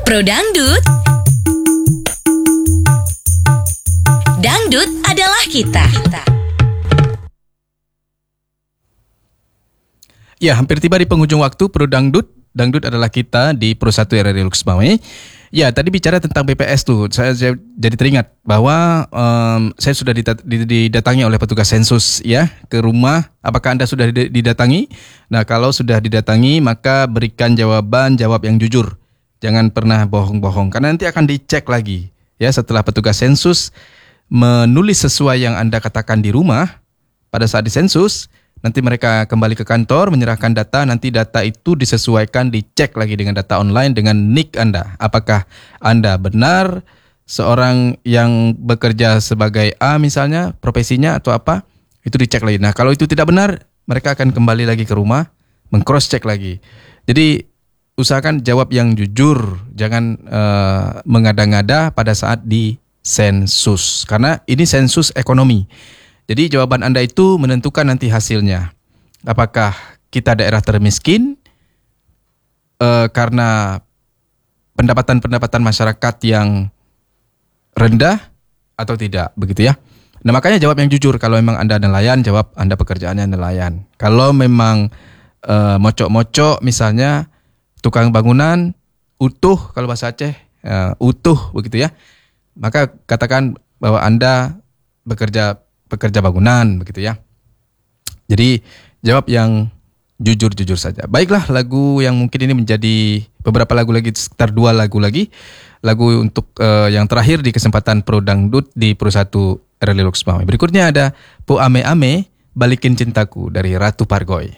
Pro Dangdut. Dangdut adalah kita. Ya, hampir tiba di penghujung waktu Pro Dangdut. Dangdut adalah kita di Pro 1 RRI Lux Mawai. Ya, tadi bicara tentang BPS tuh, saya jadi teringat bahwa saya sudah didatangi oleh petugas sensus ya ke rumah. Apakah Anda sudah didatangi? Nah, kalau sudah didatangi, maka berikan jawab yang jujur. Jangan pernah bohong-bohong, karena nanti akan dicek lagi. Ya, setelah petugas sensus menulis sesuai yang Anda katakan di rumah pada saat disensus, nanti mereka kembali ke kantor menyerahkan data, nanti data itu disesuaikan, dicek lagi dengan data online dengan NIK Anda. Apakah Anda benar seorang yang bekerja sebagai A misalnya, profesinya atau apa, itu dicek lagi. Nah, kalau itu tidak benar, mereka akan kembali lagi ke rumah, meng-cross check lagi. Jadi usahakan jawab yang jujur, jangan mengada-ngada pada saat di sensus, karena ini sensus ekonomi. Jadi jawaban Anda itu menentukan nanti hasilnya. Apakah kita daerah termiskin karena pendapatan masyarakat yang rendah atau tidak, begitu ya. Nah, makanya jawab yang jujur. Kalau memang Anda nelayan, jawab Anda pekerjaannya nelayan. Kalau memang mocok-mocok misalnya tukang bangunan, utuh kalau bahasa Aceh, utuh begitu ya. Maka katakan bahwa Anda pekerja bangunan begitu ya. Jadi jawab yang jujur-jujur saja. Baiklah, lagu yang mungkin ini menjadi beberapa lagu lagi, sekitar 2 lagu lagi. Lagu untuk yang terakhir di kesempatan Pro Dangdut di Pro 1 RRI Lux Mawai. Berikutnya ada Po Ame Ame Balikin Cintaku dari Ratu Pargoy.